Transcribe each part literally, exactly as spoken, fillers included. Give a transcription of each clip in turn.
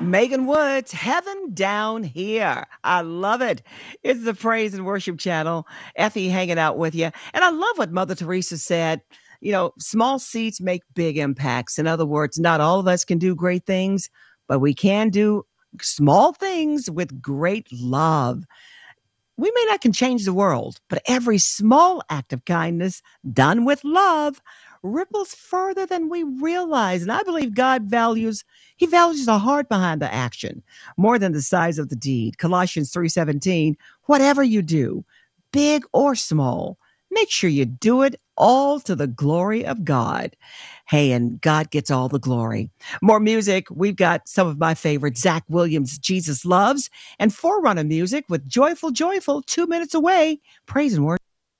Megan Woods, Heaven Down Here. I love it. It's the Praise and Worship Channel. Effie hanging out with you. And I love what Mother Teresa said. You know, small seeds make big impacts. In other words, not all of us can do great things, but we can do small things with great love. We may not can change the world, but every small act of kindness done with love ripples further than we realize. And I believe God values, he values the heart behind the action more than the size of the deed. Colossians three seventeen, whatever you do, big or small, make sure you do it all to the glory of God. Hey, and God gets all the glory. More music. We've got some of my favorites, Zach Williams, Jesus Loves, and Forerunner music with Joyful, Joyful, two minutes away. Praise and worship.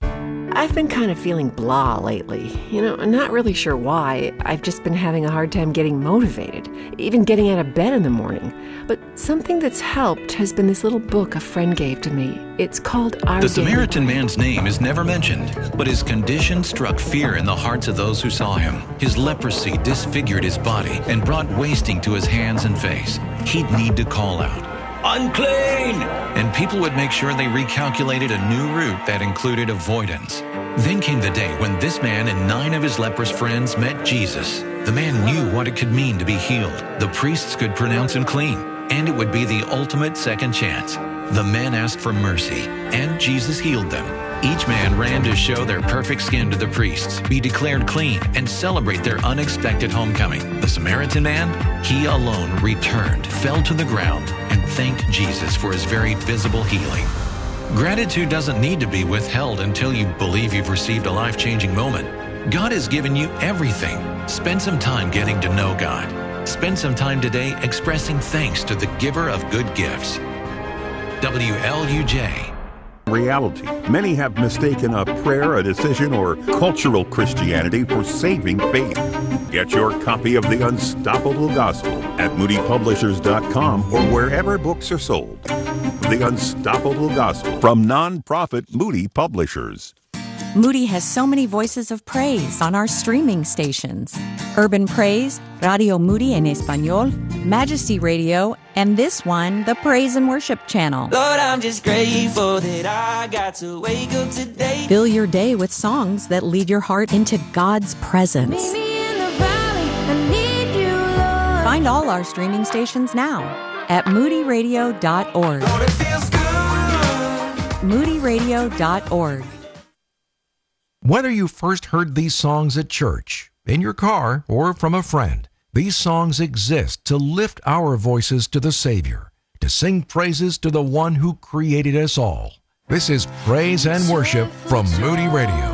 I've been kind of feeling blah lately. You know, I'm not really sure why. I've just been having a hard time getting motivated, even getting out of bed in the morning. But something that's helped has been this little book a friend gave to me. It's called Our The Samaritan man's name is never mentioned, but his condition struck fear in the hearts of those who saw him. His leprosy disfigured his body and brought wasting to his hands and face. He'd need to call out, "Unclean!" And people would make sure they recalculated a new route that included avoidance. Then came the day when this man and nine of his leprous friends met Jesus. The man knew what it could mean to be healed. The priests could pronounce him clean, and it would be the ultimate second chance. The men asked for mercy, and Jesus healed them. Each man ran to show their perfect skin to the priests, be declared clean, and celebrate their unexpected homecoming. The Samaritan man, he alone returned, fell to the ground, and thanked Jesus for his very visible healing. Gratitude doesn't need to be withheld until you believe you've received a life-changing moment. God has given you everything. Spend some time getting to know God. Spend some time today expressing thanks to the giver of good gifts. W L U J. Reality. Many have mistaken a prayer, a decision, or cultural Christianity for saving faith. Get your copy of The Unstoppable Gospel at moody publishers dot com or wherever books are sold. The Unstoppable Gospel from nonprofit Moody Publishers. Moody has so many voices of praise on our streaming stations. Urban Praise, Radio Moody en Español, Majesty Radio, and this one, the Praise and Worship Channel. Lord, I'm just grateful that I got to wake up today. Fill your day with songs that lead your heart into God's presence. Meet me in the valley, I need you, Lord. Find all our streaming stations now at moody radio dot org. Lord, it feels good. moody radio dot org. Whether you first heard these songs at church, in your car, or from a friend, these songs exist to lift our voices to the Savior, to sing praises to the one who created us all. This is Praise and Worship from Moody Radio.